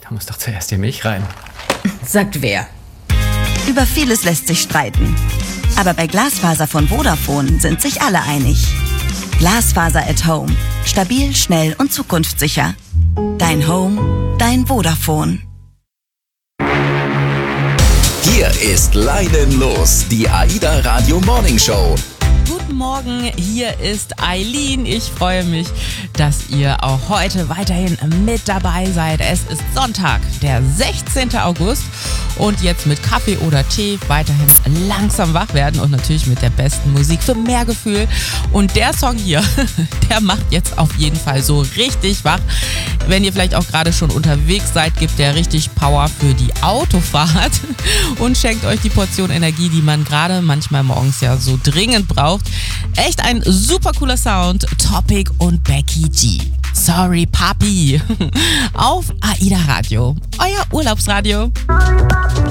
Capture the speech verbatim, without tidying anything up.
Da muss doch zuerst die Milch rein. Sagt wer? Über vieles lässt sich streiten. Aber bei Glasfaser von Vodafone sind sich alle einig. Glasfaser at Home. Stabil, schnell und zukunftssicher. Dein Home, dein Vodafone. Hier ist Leinen los, die AIDA Radio Morning Show. Guten Morgen, hier ist Eileen. Ich freue mich, dass ihr auch heute weiterhin mit dabei seid. Es ist Sonntag, der sechzehnten August und jetzt mit Kaffee oder Tee weiterhin langsam wach werden und natürlich mit der besten Musik für mehr Gefühl. Und der Song hier, der macht jetzt auf jeden Fall so richtig wach. Wenn ihr vielleicht auch gerade schon unterwegs seid, gibt der richtig Power für die Autofahrt und schenkt euch die Portion Energie, die man gerade manchmal morgens ja so dringend braucht. Echt ein super cooler Sound. Topic und Becky G. Sorry, Papi. Auf AIDA Radio. Euer Urlaubsradio.